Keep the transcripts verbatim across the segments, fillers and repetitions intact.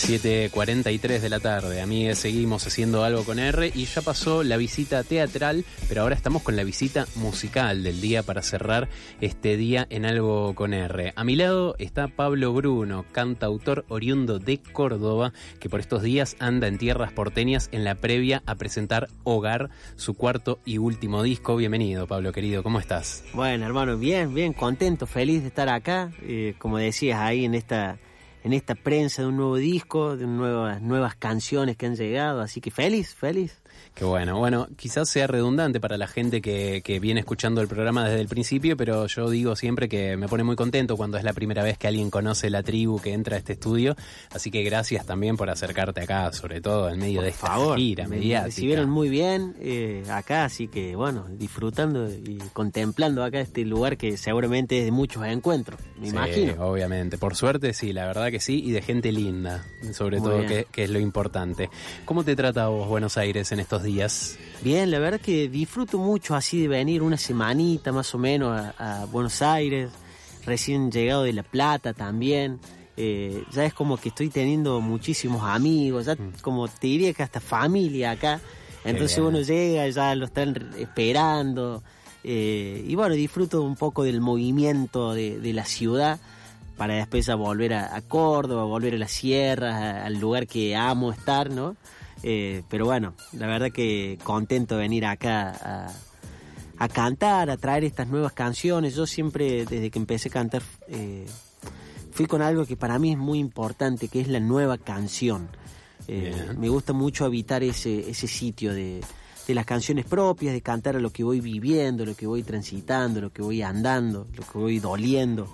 siete cuarenta y tres de la tarde, amigues, seguimos haciendo algo con R y ya pasó la visita teatral, pero ahora estamos con la visita musical del día para cerrar este día en algo con R. A mi lado está Pablo Bruno, cantautor oriundo de Córdoba, que por estos días anda en tierras porteñas en la previa a presentar Hogar, su cuarto y último disco. Bienvenido, Pablo querido, ¿cómo estás? Bueno, hermano, bien, bien, contento, feliz de estar acá, eh, como decías ahí en esta... en esta prensa de un nuevo disco, de nuevas, nuevas canciones que han llegado, así que feliz, feliz. Qué bueno, bueno, quizás sea redundante para la gente que, que viene escuchando el programa desde el principio, pero yo digo siempre que me pone muy contento cuando es la primera vez que alguien conoce la tribu que entra a este estudio, así que gracias también por acercarte acá, sobre todo en medio por de esta favor, gira me mediática. Me recibieron muy bien eh, acá, así que bueno, disfrutando y contemplando acá este lugar que seguramente es de muchos encuentros, me sí, imagino. Obviamente, por suerte sí, la verdad que sí, y de gente linda, sobre muy todo, que, que es lo importante. ¿Cómo te trata a vos Buenos Aires en estos días? Bien, la verdad que disfruto mucho así de venir una semanita más o menos a, a Buenos Aires, recién llegado de La Plata también, eh, ya es como que estoy teniendo muchísimos amigos, ya mm. como te diría que hasta familia acá, entonces uno llega, ya lo están esperando, eh, y bueno, disfruto un poco del movimiento de, de la ciudad, para después a volver a, a Córdoba, volver a las sierras, a, al lugar que amo estar, ¿no? Eh, pero bueno, la verdad que contento de venir acá a, a cantar, a traer estas nuevas canciones. Yo siempre, desde que empecé a cantar, eh, fui con algo que para mí es muy importante, que es la nueva canción. Eh, me gusta mucho habitar ese, ese sitio de, de las canciones propias, de cantar a lo que voy viviendo, lo que voy transitando, lo que voy andando, lo que voy doliendo.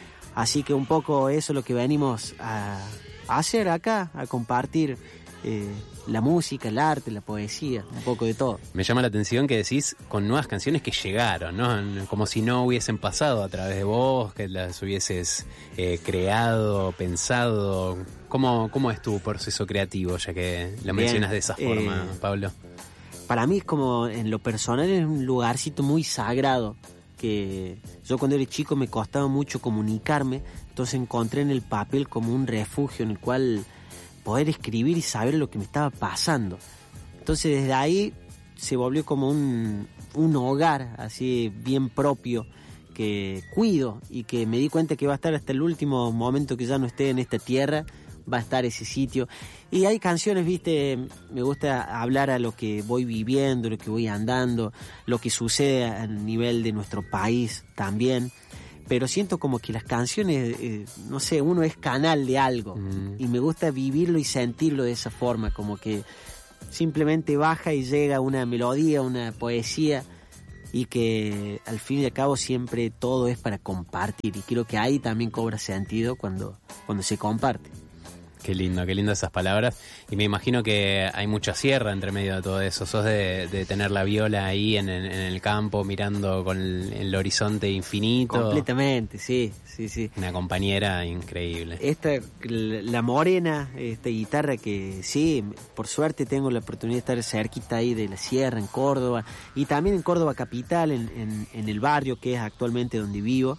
Así que un poco eso es lo que venimos a, a hacer acá, a compartir eh, la música, el arte, la poesía, un poco de todo. Me llama la atención que decís con nuevas canciones que llegaron, ¿no? Como si no hubiesen pasado a través de vos, que las hubieses eh, creado, pensado. ¿Cómo, ¿Cómo es tu proceso creativo, ya que lo Bien, mencionas de esa forma, eh, Pablo? Para mí es como, en lo personal, es un lugarcito muy sagrado, que yo cuando era chico me costaba mucho comunicarme, entonces encontré en el papel como un refugio en el cual poder escribir y saber lo que me estaba pasando. Entonces desde ahí se volvió como un, un hogar así bien propio que cuido y que me di cuenta que va a estar hasta el último momento que ya no esté en esta tierra, va a estar ese sitio. Y hay canciones, viste, me gusta hablar a lo que voy viviendo, lo que voy andando, lo que sucede a nivel de nuestro país también. Pero siento como que las canciones, eh, no sé, uno es canal de algo mm. y me gusta vivirlo y sentirlo de esa forma, como que simplemente baja y llega una melodía, una poesía y que al fin y al cabo siempre todo es para compartir y creo que ahí también cobra sentido cuando, cuando se comparte. Qué lindo, qué lindo esas palabras. Y me imagino que hay mucha sierra entre medio de todo eso. Sos de, de tener la viola ahí en, en, en el campo, mirando con el, el horizonte infinito. Completamente, sí, sí, sí. Una compañera increíble. Esta, la morena, esta guitarra que sí, por suerte tengo la oportunidad de estar cerquita ahí de la sierra, en Córdoba. Y también en Córdoba capital, en, en, en el barrio que es actualmente donde vivo.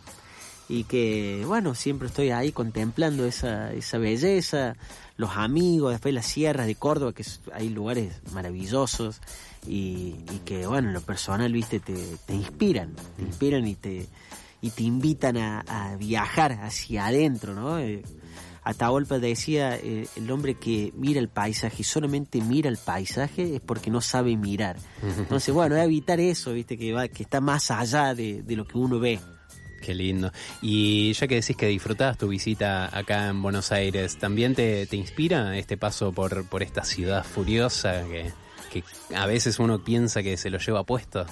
Y que, bueno, siempre estoy ahí contemplando esa, esa belleza, los amigos, después las sierras de Córdoba, que hay lugares maravillosos y, y que, bueno, en lo personal, viste, te, te inspiran, te inspiran y te, y te invitan a, a viajar hacia adentro, ¿no? Eh, Atahualpa decía, eh, el hombre que mira el paisaje y solamente mira el paisaje es porque no sabe mirar. Entonces, bueno, es evitar eso, viste, que, va, que está más allá de, de lo que uno ve. Qué lindo. Y ya que decís que disfrutás tu visita acá en Buenos Aires, ¿también te, te inspira este paso por, por esta ciudad furiosa que, que a veces uno piensa que se lo lleva puesto?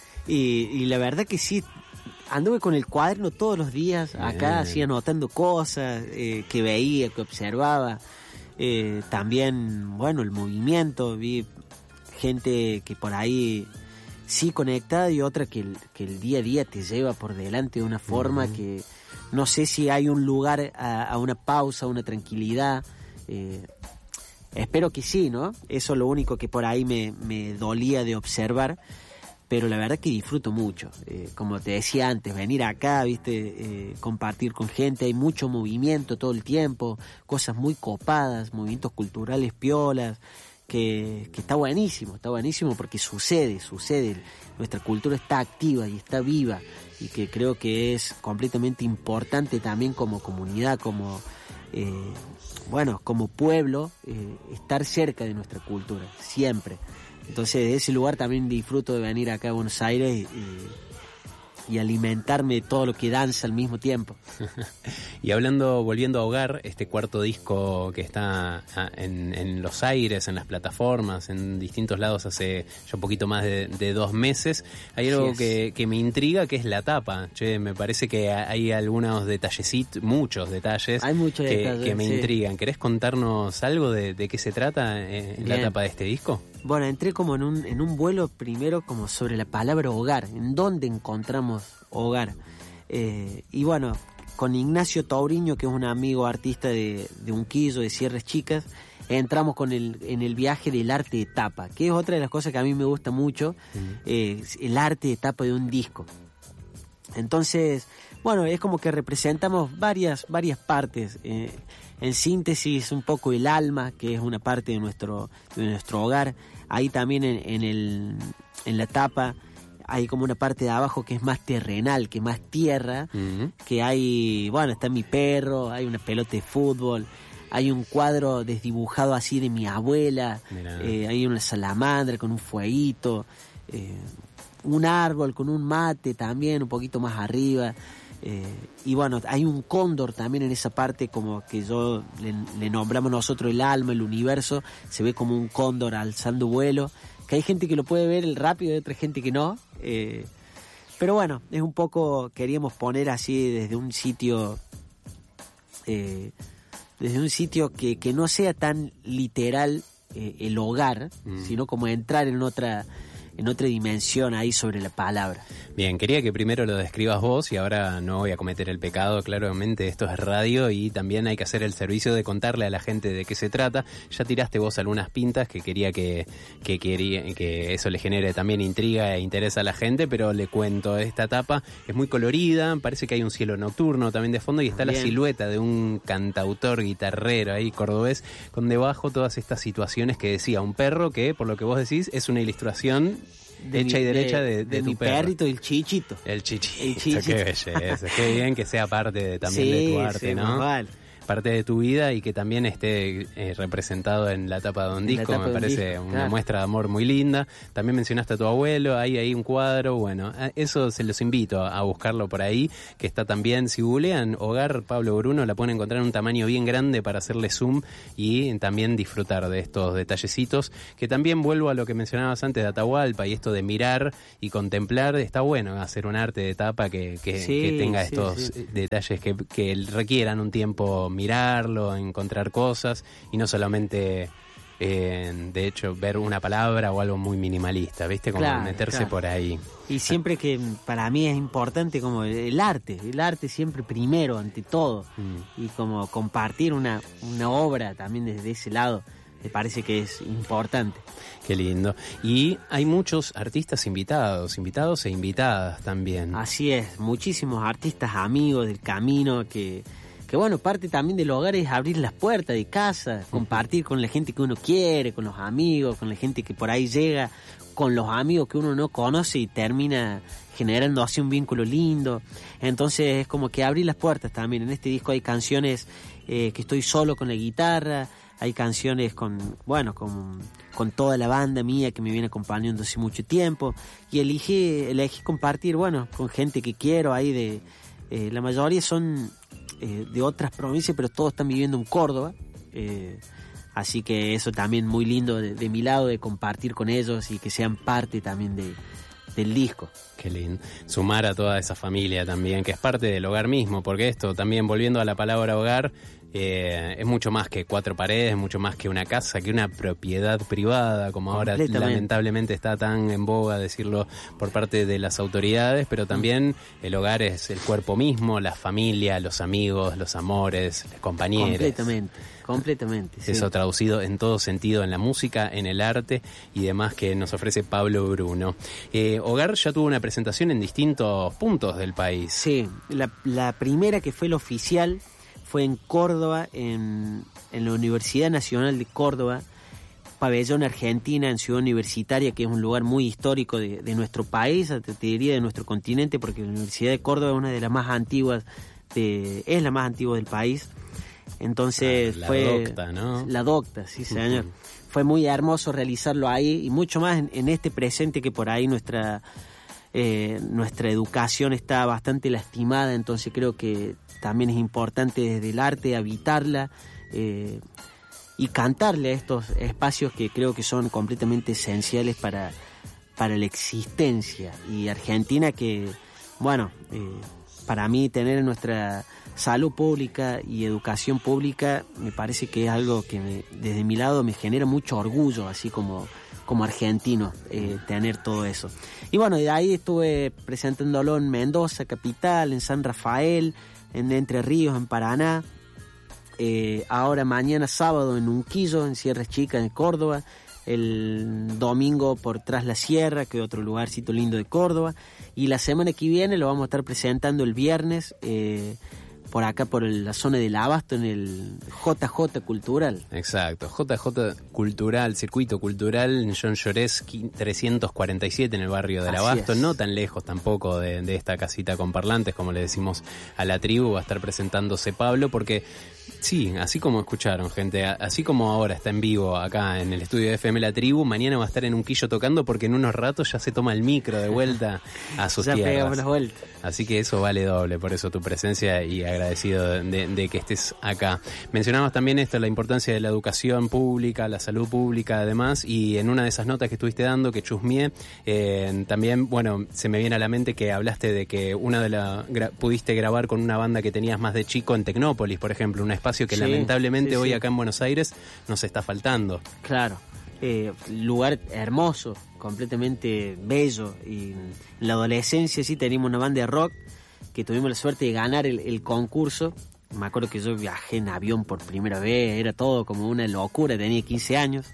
Y, y la verdad que sí, anduve con el cuaderno todos los días acá, así anotando cosas eh, que veía, que observaba. Eh, también, bueno, el movimiento, vi gente que por ahí... sí conectada y otra que el, que el día a día te lleva por delante de una forma uh-huh. que no sé si hay un lugar a, a una pausa, a una tranquilidad. Eh, espero que sí, ¿no? Eso es lo único que por ahí me, me dolía de observar. pero la verdad que disfruto mucho. Eh, como te decía antes, venir acá, viste, eh, compartir con gente, hay mucho movimiento todo el tiempo, cosas muy copadas, movimientos culturales piolas, que, que está buenísimo, está buenísimo porque sucede, sucede, nuestra cultura está activa y está viva, y que creo que es completamente importante también como comunidad, como eh, bueno, como pueblo, eh, estar cerca de nuestra cultura, siempre. Entonces, de ese lugar también disfruto de venir acá a Buenos Aires y, y alimentarme de todo lo que danza al mismo tiempo. Y hablando, volviendo a Hogar, este cuarto disco que está en, en los aires, en las plataformas, en distintos lados hace ya un poquito más de, de dos meses, hay algo sí que, que me intriga, que es la tapa. Che, me parece que hay algunos detallecitos, muchos detalles, hay muchos que, detalles, que me sí. intrigan. ¿Querés contarnos algo de, de qué se trata en la tapa de este disco? Bueno, entré como en un, en un vuelo primero como sobre la palabra hogar, en dónde encontramos hogar. Eh, y bueno, con Ignacio Tauriño, que es un amigo artista de, de Unquillo, de Sierras Chicas, entramos con el, en el viaje del arte de tapa, que es otra de las cosas que a mí me gusta mucho, uh-huh. eh, el arte de tapa de un disco. Entonces, bueno, es como que representamos varias, varias partes. Eh, en síntesis, un poco el alma, que es una parte de nuestro, de nuestro hogar. Ahí también en, en, el, en la tapa hay como una parte de abajo que es más terrenal, que es más tierra, uh-huh. que hay, bueno, está mi perro, hay una pelota de fútbol, hay un cuadro desdibujado así de mi abuela, eh, hay una salamandra con un fueguito, eh, un árbol con un mate también, un poquito más arriba. Eh, y bueno, hay un cóndor también en esa parte, como que yo le, le nombramos nosotros el alma, el universo, se ve como un cóndor alzando vuelo, que hay gente que lo puede ver rápido y otra gente que no, eh, pero bueno, es un poco, queríamos poner así desde un sitio, eh, desde un sitio que, que no sea tan literal eh, el hogar, mm. sino como entrar en otra... en otra dimensión ahí sobre la palabra. Bien, quería que primero lo describas vos y ahora no voy a cometer el pecado, claramente esto es radio y también hay que hacer el servicio de contarle a la gente de qué se trata. Ya tiraste vos algunas pintas que quería que, que, quería, que eso le genere también intriga e interés a la gente, pero le cuento, esta tapa es muy colorida, parece que hay un cielo nocturno también de fondo y está bien. La silueta de un cantautor guitarrero ahí cordobés, con debajo todas estas situaciones que decía un perro que, por lo que vos decís, es una ilustración de hecha mi, y derecha de, de, de, de tu mi perro. perrito, el chichito. El chichito, el chichito. Qué belleza, qué bien que sea parte de, también sí, de tu arte, sí, ¿no? Vale. Parte de tu vida y que también esté eh, representado en la tapa de un disco, me parece disco, una claro. muestra de amor muy linda. También mencionaste a tu abuelo, hay ahí un cuadro, bueno, eso se los invito a buscarlo por ahí, que está también, si googlean Hogar Pablo Bruno, la pueden encontrar en un tamaño bien grande para hacerle zoom y también disfrutar de estos detallecitos, que también vuelvo a lo que mencionabas antes de Atahualpa y esto de mirar y contemplar, está bueno hacer un arte de tapa que, que, sí, que tenga sí, estos sí. detalles que, que requieran un tiempo mirarlo, encontrar cosas y no solamente eh, de hecho ver una palabra o algo muy minimalista, ¿viste? Como claro, meterse claro. por ahí. Y siempre que para mí es importante como el arte, el arte siempre primero ante todo mm. y como compartir una, una obra también desde ese lado me parece que es importante. Qué lindo. Y hay muchos artistas invitados, invitados e invitadas también. Así es, muchísimos artistas amigos del camino que que bueno, parte también del hogar es abrir las puertas de casa, compartir con la gente que uno quiere, con los amigos, con la gente que por ahí llega, con los amigos que uno no conoce y termina generando así un vínculo lindo. Entonces es como que abrir las puertas también. En este disco hay canciones eh, que estoy solo con la guitarra, hay canciones con, bueno, con, con toda la banda mía que me viene acompañando hace mucho tiempo y elegí, elegí compartir, bueno, con gente que quiero ahí de, eh, la mayoría son Eh, de otras provincias, pero todos están viviendo en Córdoba, eh, así que eso también muy lindo de, de mi lado, de compartir con ellos y que sean parte también de, del disco. Qué lindo. Sumar a toda esa familia también, que es parte del hogar mismo, porque esto también, volviendo a la palabra hogar, Eh, es mucho más que cuatro paredes, mucho más que una casa, que una propiedad privada, como ahora lamentablemente está tan en boga decirlo por parte de las autoridades, pero también el hogar es el cuerpo mismo, la familia, los amigos, los amores, los compañeros. Completamente, completamente. Eso sí. traducido en todo sentido, en la música, en el arte y demás que nos ofrece Pablo Bruno. Eh, Hogar ya tuvo una presentación en distintos puntos del país. Sí, la, la primera que fue la oficial fue en Córdoba, en, en la Universidad Nacional de Córdoba, Pabellón Argentina, en Ciudad Universitaria, que es un lugar muy histórico de, de nuestro país, te diría de nuestro continente, porque la Universidad de Córdoba es una de las más antiguas, de, es la más antigua del país. Entonces ah, la fue... docta, ¿no? La docta, sí señor. Uh-huh. Fue muy hermoso realizarlo ahí, y mucho más en, en este presente que por ahí nuestra... Eh, nuestra educación está bastante lastimada, entonces creo que también es importante desde el arte habitarla eh, y cantarle a estos espacios que creo que son completamente esenciales para, para la existencia. Y Argentina que, bueno, eh, para mí tener nuestra salud pública y educación pública me parece que es algo que me, desde mi lado me genera mucho orgullo, así como... como argentino, eh, tener todo eso. Y bueno, de ahí estuve presentándolo en Mendoza, capital, en San Rafael, en Entre Ríos, en Paraná. Eh, ahora mañana sábado en Unquillo, en Sierras Chicas, en Córdoba. El domingo por Tras la Sierra, que es otro lugarcito lindo de Córdoba. Y la semana que viene lo vamos a estar presentando el viernes, eh, por acá, por el, la zona del Abasto, en el J J Cultural. Exacto, J J Cultural, Circuito Cultural, en John Llorés trescientos cuarenta y siete, en el barrio del Abasto, no tan lejos tampoco de, de esta casita con parlantes, como le decimos a la tribu. Va a estar presentándose Pablo, porque sí, así como escucharon, gente, así como ahora está en vivo acá en el estudio de F M La Tribu, mañana va a estar en Unquillo tocando, porque en unos ratos ya se toma el micro de vuelta a sus ya tierras. pegamos la vuelta. Así que eso vale doble, por eso tu presencia, y agradecido de, de, de que estés acá. Mencionabas también esto, la importancia de la educación pública, la salud pública además, y en una de esas notas que estuviste dando, que chusmeé, eh, también, bueno, se me viene a la mente que hablaste de que una de la gra- pudiste grabar con una banda que tenías más de chico en Tecnópolis, por ejemplo, un espacio que sí, lamentablemente sí, hoy sí. acá en Buenos Aires nos está faltando. Claro. Eh, lugar hermoso, completamente bello, y en la adolescencia sí teníamos una banda de rock que tuvimos la suerte de ganar el, el concurso. Me acuerdo que yo viajé en avión por primera vez, era todo como una locura, tenía quince años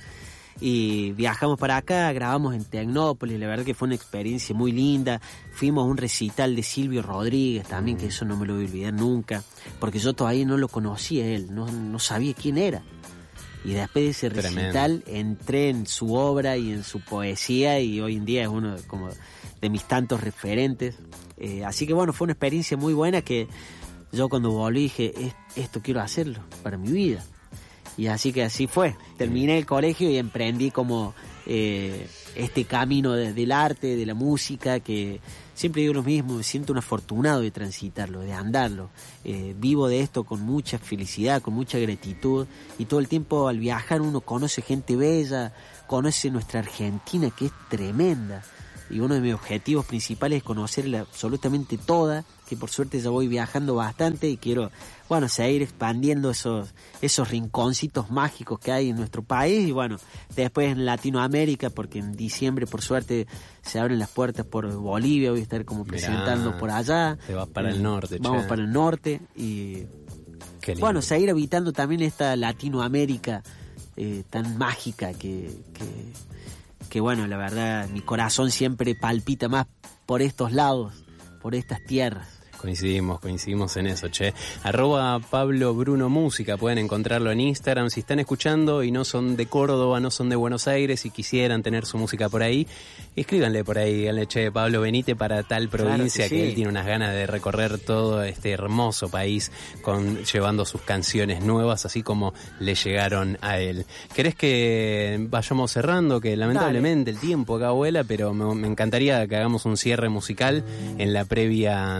y viajamos para acá, grabamos en Tecnópolis, la verdad que fue una experiencia muy linda. Fuimos a un recital de Silvio Rodríguez también, que eso no me lo voy a olvidar nunca, porque yo todavía no lo conocía a él, no, no sabía quién era. Y después de ese recital Tremendo. entré en su obra y en su poesía, y hoy en día es uno de, como de mis tantos referentes. Eh, así que bueno, fue una experiencia muy buena que yo cuando volví dije, esto quiero hacerlo para mi vida. Y así que así fue. Terminé el colegio y emprendí como eh, este camino de, del arte, de la música, que siempre digo lo mismo, me siento un afortunado de transitarlo, de andarlo. Eh, vivo de esto con mucha felicidad, con mucha gratitud, y todo el tiempo al viajar uno conoce gente bella, conoce nuestra Argentina, que es tremenda. Y uno de mis objetivos principales es conocerla absolutamente toda, que por suerte ya voy viajando bastante y quiero, bueno, seguir expandiendo esos esos rinconcitos mágicos que hay en nuestro país, y bueno, después en Latinoamérica, porque en diciembre por suerte se abren las puertas por Bolivia, voy a estar como presentando Mirá, por allá. Te vas para eh, el norte, Vamos che. para el norte y bueno, seguir habitando también esta Latinoamérica eh, tan mágica que... que que bueno, la verdad, mi corazón siempre palpita más por estos lados, por estas tierras. Coincidimos, coincidimos en eso, che. Arroba Pablo Bruno Música, pueden encontrarlo en Instagram. Si están escuchando y no son de Córdoba, no son de Buenos Aires y quisieran tener su música por ahí, escríbanle por ahí, díganle, che, Pablo, venite para tal provincia, claro que, que sí. Él tiene unas ganas de recorrer todo este hermoso país con llevando sus canciones nuevas, así como le llegaron a él. ¿Querés que vayamos cerrando? Que lamentablemente Dale. el tiempo acá vuela, pero me, me encantaría que hagamos un cierre musical en la previa de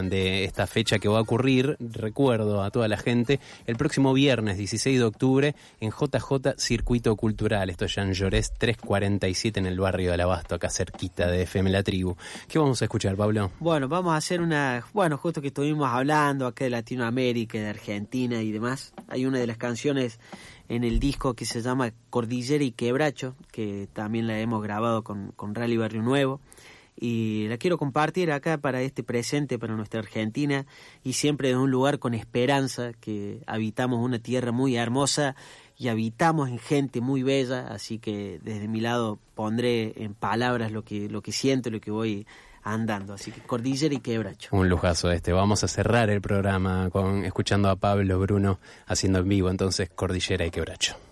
esta fecha que va a ocurrir, recuerdo a toda la gente, el próximo viernes dieciséis de octubre en J J Circuito Cultural. Esto es Jean Llorés trescientos cuarenta y siete en el barrio del Abasto, acá cerquita de F M La Tribu. ¿Qué vamos a escuchar, Pablo? Bueno, vamos a hacer una... Bueno, justo que estuvimos hablando acá de Latinoamérica, de Argentina y demás. Hay una de las canciones en el disco que se llama Cordillera y Quebracho, que también la hemos grabado con, con Rally Barrio Nuevo. Y la quiero compartir acá para este presente, para nuestra Argentina, y siempre en un lugar con esperanza, que habitamos una tierra muy hermosa y habitamos en gente muy bella, así que desde mi lado pondré en palabras lo que, lo que siento, lo que voy andando, así que Cordillera y Quebracho. Un lujazo este. Vamos a cerrar el programa con escuchando a Pablo Bruno haciendo en vivo entonces Cordillera y Quebracho.